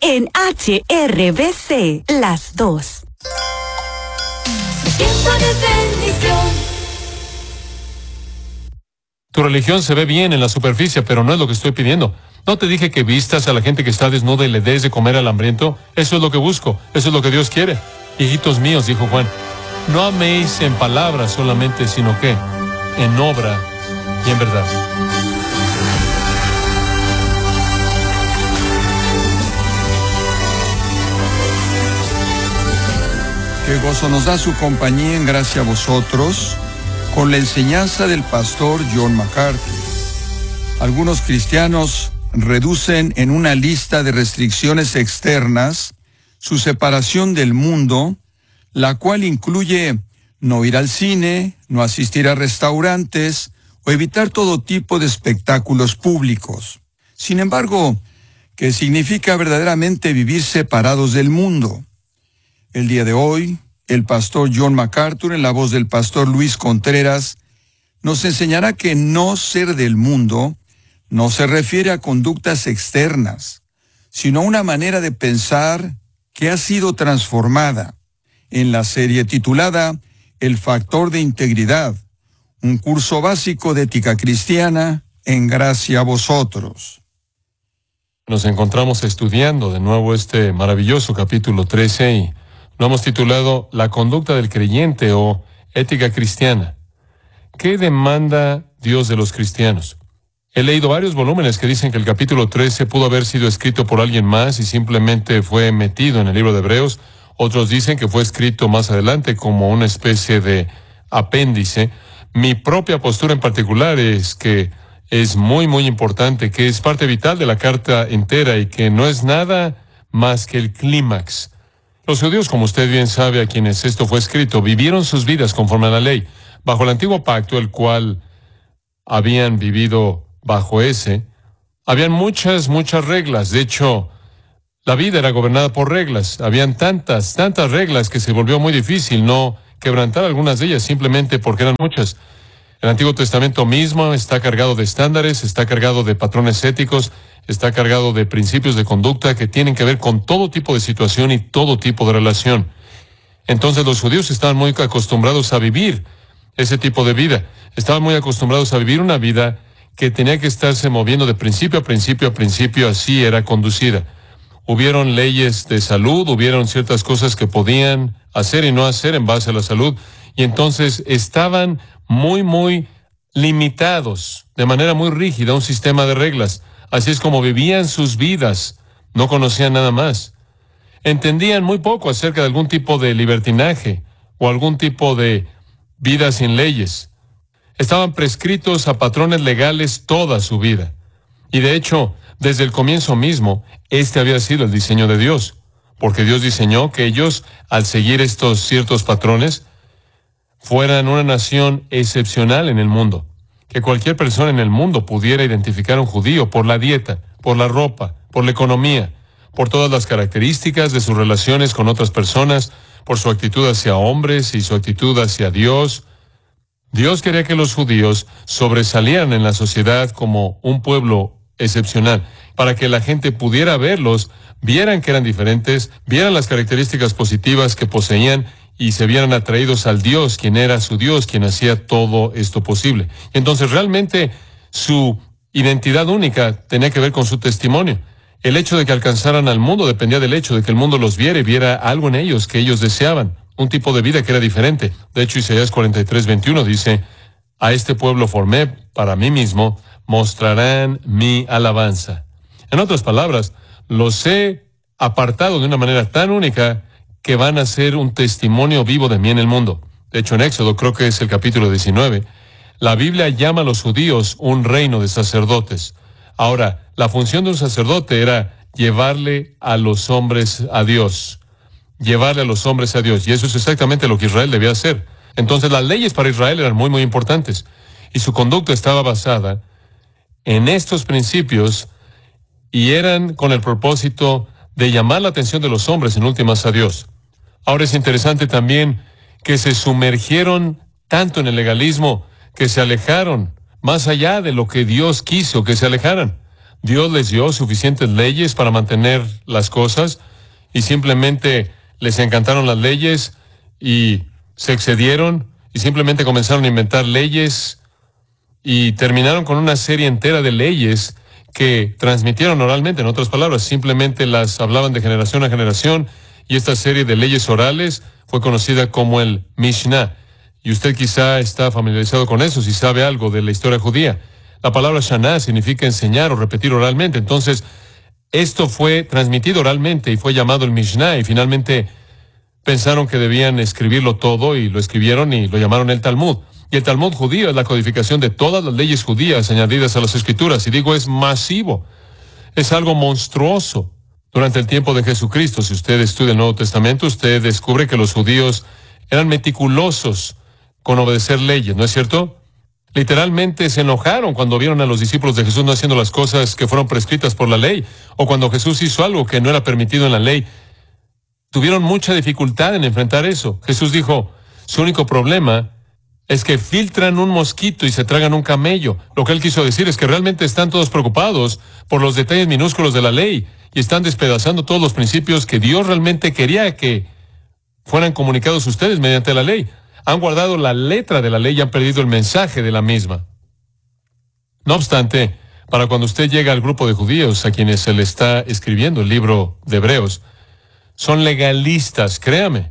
en HRBC, las dos. Tiempo de bendición. Tu religión se ve bien en la superficie, pero no es lo que estoy pidiendo. ¿No te dije que vistas a la gente que está desnuda y le des de comer al hambriento? Eso es lo que busco, eso es lo que Dios quiere. Hijitos míos, dijo Juan, no améis en palabras solamente, sino que en obra y en verdad. Qué gozo nos da su compañía en gracia a vosotros con la enseñanza del pastor John MacArthur. Algunos cristianos reducen en una lista de restricciones externas su separación del mundo, la cual incluye no ir al cine, no asistir a restaurantes o evitar todo tipo de espectáculos públicos. Sin embargo, ¿qué significa verdaderamente vivir separados del mundo? El día de hoy, el pastor John MacArthur, en la voz del pastor Luis Contreras, nos enseñará que no ser del mundo no se refiere a conductas externas, sino a una manera de pensar que ha sido transformada. En la serie titulada El Factor de Integridad, un curso básico de ética cristiana en gracia a vosotros. Nos encontramos estudiando de nuevo este maravilloso capítulo 13 y lo hemos titulado La conducta del creyente o ética cristiana. ¿Qué demanda Dios de los cristianos? He leído varios volúmenes que dicen que el capítulo 13 pudo haber sido escrito por alguien más y simplemente fue metido en el libro de Hebreos. Otros dicen que fue escrito más adelante como una especie de apéndice. Mi propia postura en particular es que es muy importante, que es parte vital de la carta entera y que no es nada más que el clímax. Los judíos, como usted bien sabe, a quienes esto fue escrito, vivieron sus vidas conforme a la ley, bajo el antiguo pacto, el cual habían vivido bajo ese. Habían muchas reglas. De hecho, la vida era gobernada por reglas. Habían tantas reglas que se volvió muy difícil no quebrantar algunas de ellas simplemente porque eran muchas. El Antiguo Testamento mismo está cargado de estándares, está cargado de patrones éticos, está cargado de principios de conducta que tienen que ver con todo tipo de situación y todo tipo de relación. Entonces los judíos estaban muy acostumbrados a vivir ese tipo de vida. Estaban muy acostumbrados a vivir una vida que tenía que estarse moviendo de principio a principio, así era conducida. Hubieron leyes de salud, hubieron ciertas cosas que podían hacer y no hacer en base a la salud, y entonces estaban muy limitados, de manera muy rígida, un sistema de reglas. Así es como vivían sus vidas, no conocían nada más. Entendían muy poco acerca de algún tipo de libertinaje o algún tipo de vida sin leyes. Estaban prescritos a patrones legales toda su vida. Y de hecho, desde el comienzo mismo, este había sido el diseño de Dios, porque Dios diseñó que ellos, al seguir estos ciertos patrones, fueran una nación excepcional en el mundo. Que cualquier persona en el mundo pudiera identificar a un judío por la dieta, por la ropa, por la economía, por todas las características de sus relaciones con otras personas, por su actitud hacia hombres y su actitud hacia Dios. Dios quería que los judíos sobresalieran en la sociedad como un pueblo excepcional, para que la gente pudiera verlos, vieran que eran diferentes, vieran las características positivas que poseían y se vieran atraídos al Dios, quien era su Dios, quien hacía todo esto posible. Y entonces realmente su identidad única tenía que ver con su testimonio. El hecho de que alcanzaran al mundo dependía del hecho de que el mundo los viera y viera algo en ellos que ellos deseaban, un tipo de vida que era diferente. De hecho, Isaías 43:21 dice, a este pueblo formé para mí mismo, mostrarán mi alabanza. En otras palabras, los he apartado de una manera tan única que van a ser un testimonio vivo de mí en el mundo. De hecho, en Éxodo, creo que es el capítulo 19, la Biblia llama a los judíos un reino de sacerdotes. Ahora, la función de un sacerdote era llevarle a los hombres a Dios. Llevarle a los hombres a Dios. Y eso es exactamente lo que Israel debía hacer. Entonces, las leyes para Israel eran muy importantes. Y su conducta estaba basada en estos principios y eran con el propósito de llamar la atención de los hombres en últimas a Dios. Ahora es interesante también que se sumergieron tanto en el legalismo que se alejaron más allá de lo que Dios quiso que se alejaran. Dios les dio suficientes leyes para mantener las cosas y simplemente les encantaron las leyes y se excedieron y simplemente comenzaron a inventar leyes y terminaron con una serie entera de leyes que transmitieron oralmente. En otras palabras, simplemente las hablaban de generación a generación, y esta serie de leyes orales fue conocida como el Mishnah. Y usted quizá está familiarizado con eso si sabe algo de la historia judía. La palabra Shana significa enseñar o repetir oralmente. Entonces, esto fue transmitido oralmente y fue llamado el Mishnah, y finalmente pensaron que debían escribirlo todo y lo escribieron y lo llamaron el Talmud. Y el Talmud judío es la codificación de todas las leyes judías añadidas a las Escrituras. Y digo, es masivo. Es algo monstruoso. Durante el tiempo de Jesucristo, si usted estudia el Nuevo Testamento, usted descubre que los judíos eran meticulosos con obedecer leyes, ¿no es cierto? Literalmente se enojaron cuando vieron a los discípulos de Jesús no haciendo las cosas que fueron prescritas por la ley, o cuando Jesús hizo algo que no era permitido en la ley. Tuvieron mucha dificultad en enfrentar eso. Jesús dijo, su único problema es que filtran un mosquito y se tragan un camello. Lo que él quiso decir es que realmente están todos preocupados por los detalles minúsculos de la ley y están despedazando todos los principios que Dios realmente quería que fueran comunicados a ustedes mediante la ley. Han guardado la letra de la ley y han perdido el mensaje de la misma. No obstante, para cuando usted llega al grupo de judíos a quienes se le está escribiendo el libro de Hebreos, son legalistas, créame.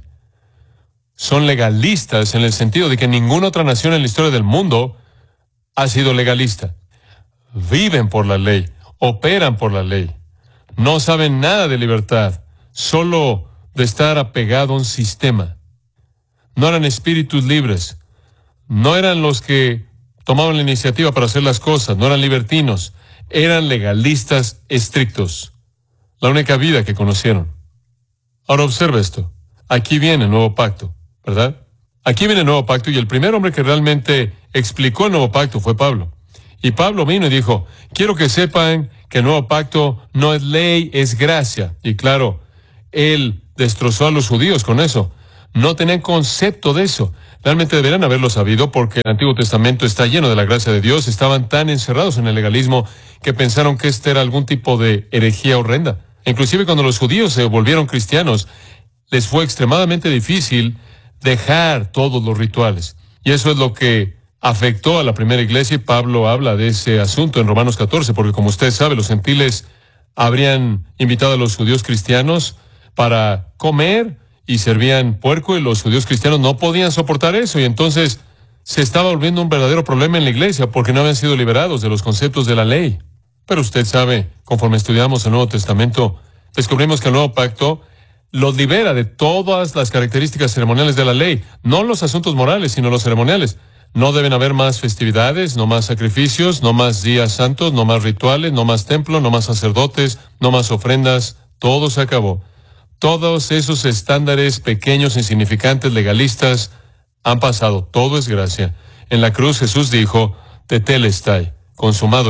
Son legalistas en el sentido de que ninguna otra nación en la historia del mundo ha sido legalista. Viven por la ley, operan por la ley. No saben nada de libertad, solo de estar apegado a un sistema. No eran espíritus libres. No eran los que tomaban la iniciativa para hacer las cosas. No eran libertinos. Eran legalistas estrictos. La única vida que conocieron. Ahora observa esto. Aquí viene el nuevo pacto, ¿verdad? Aquí viene el nuevo pacto, y el primer hombre que realmente explicó el nuevo pacto fue Pablo. Y Pablo vino y dijo, quiero que sepan que el nuevo pacto no es ley, es gracia. Y claro, él destrozó a los judíos con eso. No tenían concepto de eso. Realmente deberían haberlo sabido, porque el Antiguo Testamento está lleno de la gracia de Dios. Estaban tan encerrados en el legalismo que pensaron que este era algún tipo de herejía horrenda. Inclusive cuando los judíos se volvieron cristianos, les fue extremadamente difícil dejar todos los rituales. Y eso es lo que afectó a la primera iglesia, y Pablo habla de ese asunto en Romanos 14, porque como usted sabe, los gentiles habrían invitado a los judíos cristianos para comer y servían puerco, y los judíos cristianos no podían soportar eso, y entonces se estaba volviendo un verdadero problema en la iglesia porque no habían sido liberados de los conceptos de la ley. Pero usted sabe, conforme estudiamos el Nuevo Testamento, descubrimos que el Nuevo Pacto los libera de todas las características ceremoniales de la ley, no los asuntos morales, sino los ceremoniales. No deben haber más festividades, no más sacrificios, no más días santos, no más rituales, no más templo, no más sacerdotes, no más ofrendas. Todo se acabó. Todos esos estándares pequeños, insignificantes, legalistas, han pasado. Todo es gracia. En la cruz Jesús dijo, tetelestai, consumado